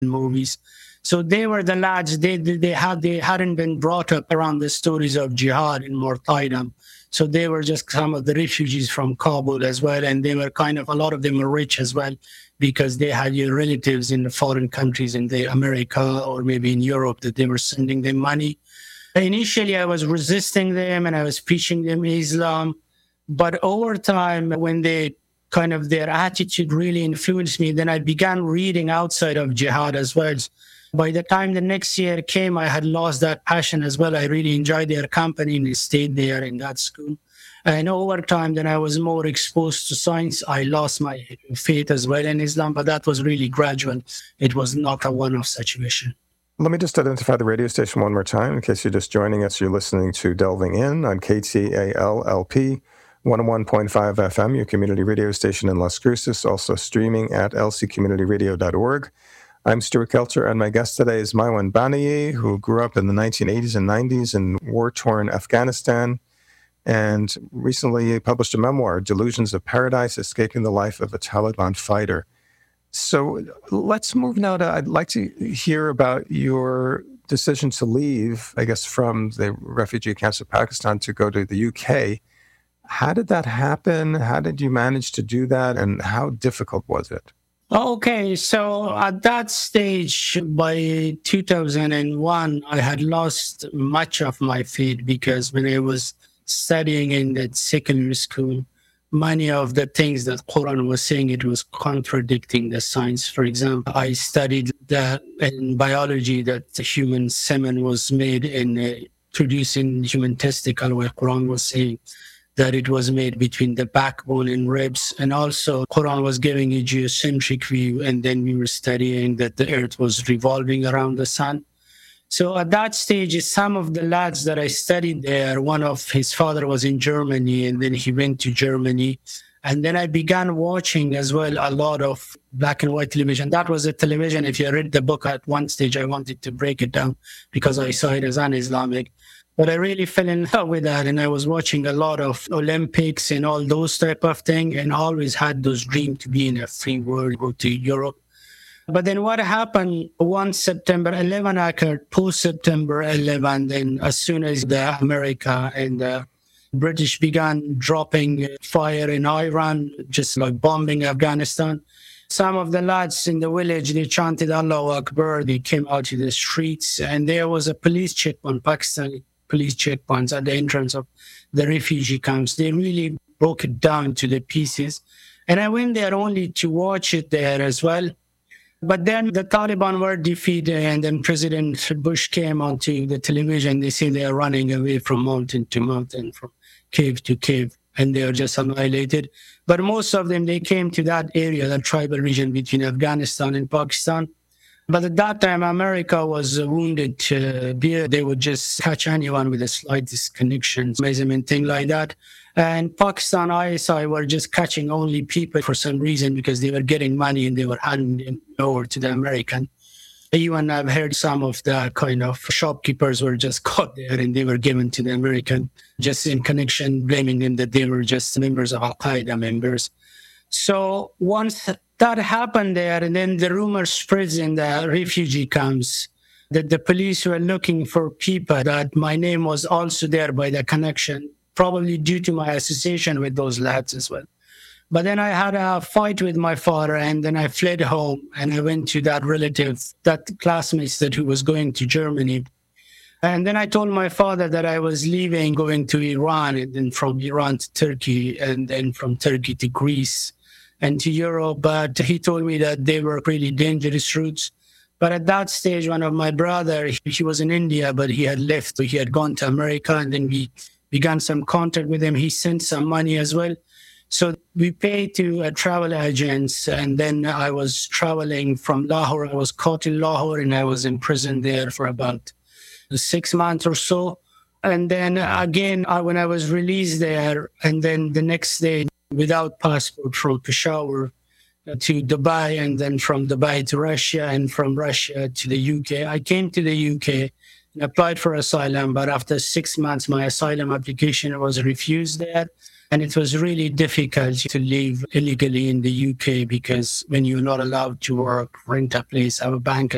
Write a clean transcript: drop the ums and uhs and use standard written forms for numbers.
movies. So they were the lads. They hadn't been brought up around the stories of jihad and martyrdom. So they were just some of the refugees from Kabul as well, and they were a lot of them were rich as well because they had relatives in the foreign countries in America or maybe in Europe that they were sending them money. Initially, I was resisting them and I was preaching them Islam, but over time, when their attitude really influenced me, then I began reading outside of jihad as well. By the time the next year came, I had lost that passion as well. I really enjoyed their company and stayed there in that school. And over time, then I was more exposed to science. I lost my faith as well in Islam, but that was really gradual. It was not a one-off situation. Let me just identify the radio station one more time. In case you're just joining us, you're listening to Delving In on KTAL-LP 101.5 FM, your community radio station in Las Cruces, also streaming at lccommunityradio.org. I'm Stuart Kelter, and my guest today is Maiwand Banayi, who grew up in the 1980s and 90s in war-torn Afghanistan, and recently published a memoir, Delusions of Paradise, Escaping the Life of a Taliban Fighter. So let's move now to, I'd like to hear about your decision to leave, I guess, from the refugee camps of Pakistan to go to the UK. How did that happen? How did you manage to do that? And how difficult was it? Okay, so at that stage, by 2001, I had lost much of my faith because when I was studying in that secondary school, many of the things that Quran was saying, it was contradicting the science. For example, I studied that in biology that the human semen was made in producing human testicle, where Quran was saying that it was made between the backbone and ribs. And also Quran was giving a geocentric view. And then we were studying that the earth was revolving around the sun. So at that stage, some of the lads that I studied there, one of his father was in Germany, and then he went to Germany. And then I began watching as well a lot of black and white television. That was a television. If you read the book at one stage, I wanted to break it down because I saw it as un-Islamic. But I really fell in love with that. And I was watching a lot of Olympics and all those type of things, and always had those dreams to be in a free world, go to Europe. But then what happened once September 11 occurred, post-September 11, then as soon as America and the British began dropping fire in Iran, just like bombing Afghanistan, some of the lads in the village, they chanted Allahu Akbar. They came out to the streets, and there was a police checkpoint, Pakistani police checkpoints at the entrance of the refugee camps. They really broke it down to the pieces. And I went there only to watch it there as well. But then the Taliban were defeated, and then President Bush came onto the television. They say they are running away from mountain to mountain, from cave to cave, and they are just annihilated. But most of them, they came to that area, that tribal region between Afghanistan and Pakistan. But at that time, America was wounded. They would just catch anyone with the slightest connection, measurement, thing like that. And Pakistan ISI were just catching only people for some reason because they were getting money and they were handing them over to the American. Even I've heard some of the kind of shopkeepers were just caught there and they were given to the American, just in connection, blaming them that they were just members of Al-Qaeda members. So once that happened there, and then the rumor spreads in the refugee camps that the police were looking for people, that my name was also there by the connection, probably due to my association with those lads as well. But then I had a fight with my father, and then I fled home, and I went to that relative, that classmate that who was going to Germany. And then I told my father that I was leaving, going to Iran, and then from Iran to Turkey, and then from Turkey to Greece and to Europe. But he told me that they were really dangerous routes. But at that stage, one of my brother, he was in India, but he had left. So he had gone to America, and then we began some contact with him. He sent some money as well. So we paid to travel agents, and then I was traveling from Lahore. I was caught in Lahore, and I was in prison there for about 6 months or so. And then again, when I was released there, and then the next day, without passport, from Peshawar to Dubai, and then from Dubai to Russia, and from Russia to the UK. I came to the UK and applied for asylum, but after 6 months, my asylum application was refused there. And it was really difficult to live illegally in the UK because when you're not allowed to work, rent a place, have a bank